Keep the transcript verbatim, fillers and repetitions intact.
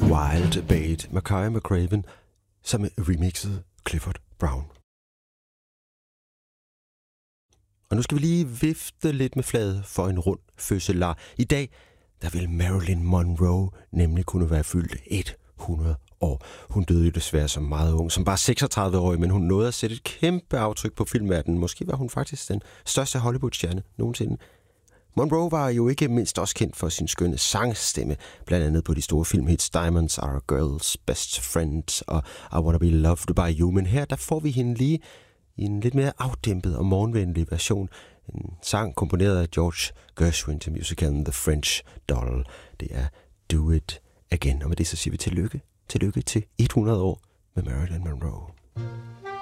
Wild Bait, Makaya McCraven, som remixede Clifford Brown. Og nu skal vi lige vifte lidt med flaget for en rund fødselar. I dag, der vil Marilyn Monroe nemlig kunne være fyldt hundrede år. Hun døde jo desværre som meget ung, som bare seksogtredive-årig, men hun nåede at sætte et kæmpe aftryk på filmverdenen. Måske var hun faktisk den største Hollywood-stjerne nogensinde. Monroe var jo ikke mindst også kendt for sin skønne sangstemme, blandt andet på de store filmhits Diamonds Are a Girl's Best Friend og I Wanna Be Loved By You. Men her, der får vi hende lige i en lidt mere afdæmpet og morgenvenlig version. En sang komponeret af George Gershwin til musicalen The French Doll. Det er Do It Again. Og med det så siger vi tillykke. Tillykke til hundrede år med Marilyn Monroe.